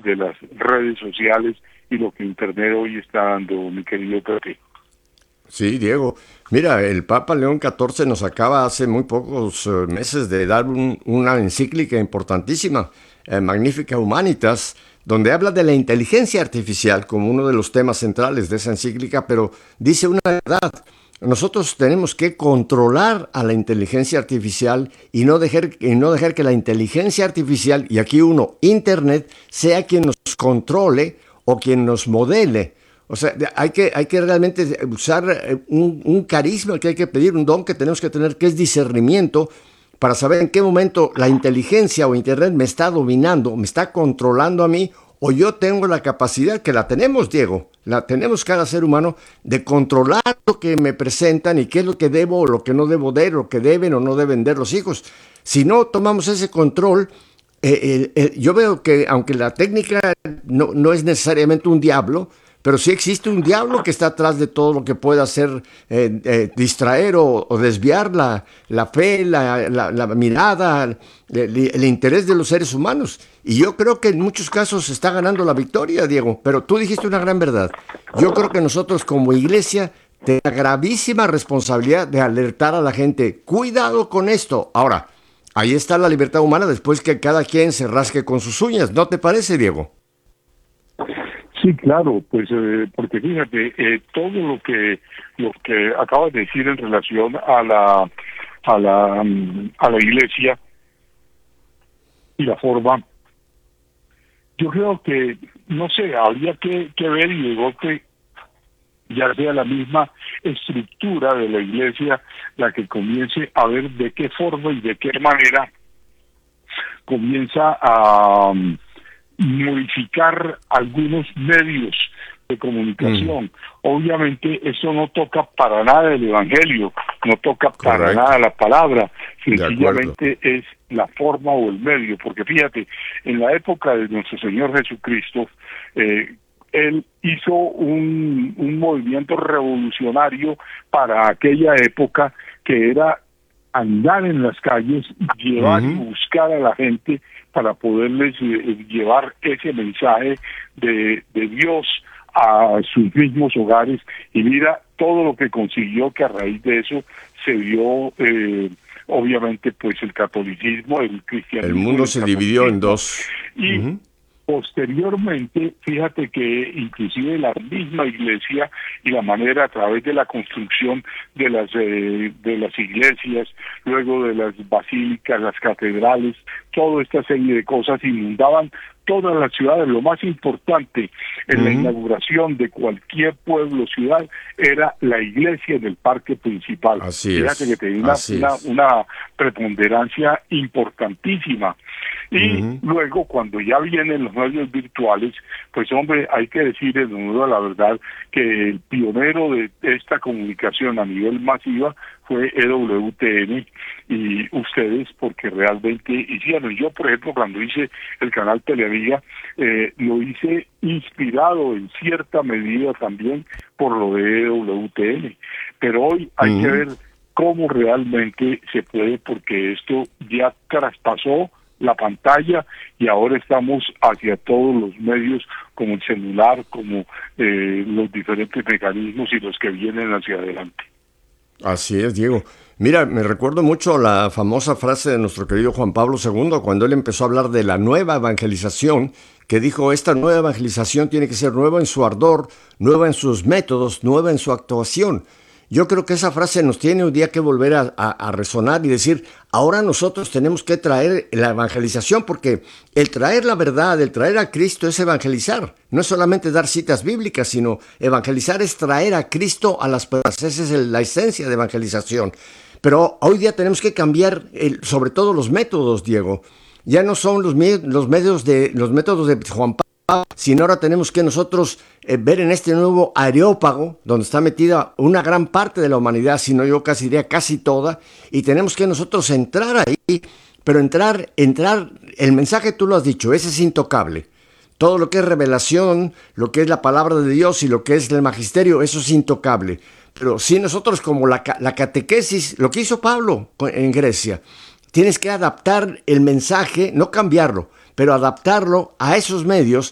de las redes sociales y lo que Internet hoy está dando, mi querido Pepe. Sí, Diego. Mira, el Papa León XIV nos acaba hace muy pocos meses de dar una encíclica importantísima, Magnificat Humanitas, donde habla de la inteligencia artificial como uno de los temas centrales de esa encíclica, pero dice una verdad. Nosotros tenemos que controlar a la inteligencia artificial y no dejar que la inteligencia artificial, y aquí uno, Internet, sea quien nos controle o quien nos modele. O sea, hay que realmente usar un carisma que hay que pedir, un don que tenemos que tener, que es discernimiento, para saber en qué momento la inteligencia o Internet me está dominando, me está controlando a mí, o yo tengo la capacidad, que la tenemos, Diego, la tenemos cada ser humano, de controlar lo que me presentan y qué es lo que debo o lo que no debo de, lo que deben o no deben de los hijos. Si no tomamos ese control, yo veo que aunque la técnica no es necesariamente un diablo, pero sí existe un diablo que está atrás de todo lo que puede hacer distraer o desviar la fe, la mirada, el interés de los seres humanos. Y yo creo que en muchos casos está ganando la victoria, Diego. Pero tú dijiste una gran verdad. Yo creo que nosotros como iglesia tenemos la gravísima responsabilidad de alertar a la gente. Cuidado con esto. Ahora, ahí está la libertad humana después que cada quien se rasque con sus uñas. ¿No te parece, Diego? Sí, claro, pues porque fíjate, todo lo que acabas de decir en relación a la iglesia y la forma, yo creo que, no sé, habría que ver, y digo que ya sea la misma estructura de la iglesia la que comience a ver de qué forma y de qué manera comienza a modificar algunos medios de comunicación. Obviamente eso no toca para nada el evangelio, no toca para nada la palabra, sencillamente es la forma o el medio, porque fíjate, en la época de nuestro Señor Jesucristo, él hizo un movimiento revolucionario para aquella época, que era andar en las calles, llevar y buscar a la gente para poderles llevar ese mensaje de Dios a sus mismos hogares. Y mira todo lo que consiguió, que a raíz de eso se dio obviamente pues el catolicismo, el cristianismo. El mundo se dividió en dos. Y posteriormente, fíjate que inclusive la misma iglesia y la manera a través de la construcción de las iglesias, luego de las basílicas, las catedrales, toda esta serie de cosas inundaban todas las ciudades. Lo más importante en la inauguración de cualquier pueblo o ciudad era la iglesia del parque principal. Fíjate que tenía una preponderancia importantísima. Y luego, cuando ya vienen los medios virtuales, pues hombre, hay que decir en honor a la verdad que el pionero de esta comunicación a nivel masiva fue EWTN y ustedes, porque realmente hicieron. Yo, por ejemplo, cuando hice el canal Teleamiga, lo hice inspirado en cierta medida también por lo de EWTN. Pero hoy hay que ver cómo realmente se puede, porque esto ya traspasó la pantalla y ahora estamos hacia todos los medios, como el celular, como los diferentes mecanismos y los que vienen hacia adelante. Así es, Diego. Mira, me recuerdo mucho la famosa frase de nuestro querido Juan Pablo II cuando él empezó a hablar de la nueva evangelización, que dijo: esta nueva evangelización tiene que ser nueva en su ardor, nueva en sus métodos, nueva en su actuación. Yo creo que esa frase nos tiene un día que volver a resonar y decir: ahora nosotros tenemos que traer la evangelización, porque el traer la verdad, el traer a Cristo es evangelizar. No es solamente dar citas bíblicas, sino evangelizar es traer a Cristo a las personas. Esa es la esencia de evangelización. Pero hoy día tenemos que cambiar sobre todo los métodos, Diego. Ya no son los métodos de Juan Pablo, sino ahora tenemos que nosotros ver en este nuevo Areópago, donde está metida una gran parte de la humanidad, sino yo casi diría casi toda, y tenemos que nosotros entrar ahí, pero entrar, el mensaje tú lo has dicho, ese es intocable. Todo lo que es revelación, lo que es la palabra de Dios y lo que es el magisterio, eso es intocable. Pero si nosotros, como la catequesis, lo que hizo Pablo en Grecia, tienes que adaptar el mensaje, no cambiarlo, pero adaptarlo a esos medios